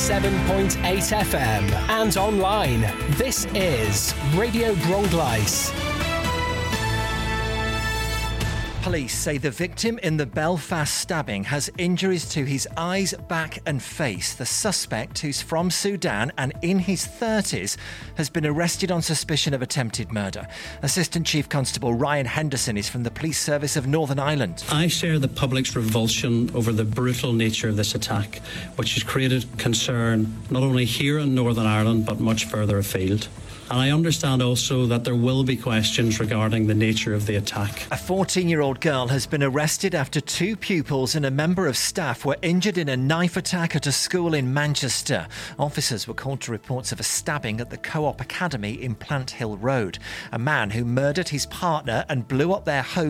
107.8 FM and online. This is Radio Gronglice. Police say the victim in the Belfast stabbing has injuries to his eyes, back and face. The suspect, who's from Sudan and in his 30s, has been arrested on suspicion of attempted murder. Assistant Chief Constable Ryan Henderson is from the Police Service of Northern Ireland. I share the public's revulsion over the brutal nature of this attack, which has created concern not only here in Northern Ireland but much further afield. And I understand also that there will be questions regarding the nature of the attack. A 14-year-old girl has been arrested after two pupils and a member of staff were injured in a knife attack at a school in Manchester. Officers were called to reports of a stabbing at the Co-op Academy in Plant Hill Road. A man who murdered his partner and blew up their home